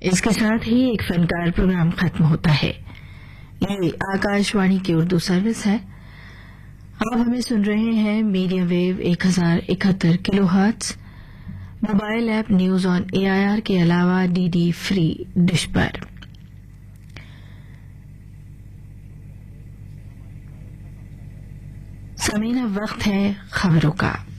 इसके साथ ही एक फनकार प्रोग्राम खत्म होता है। ये आकाशवाणी की उर्दू सर्विस है। आप हमें सुन रहे हैं medium wave 1071 kilohertz, mobile app news on AIR के अलावा DD फ्री डिश पर। समीना वक्त है खबरों का।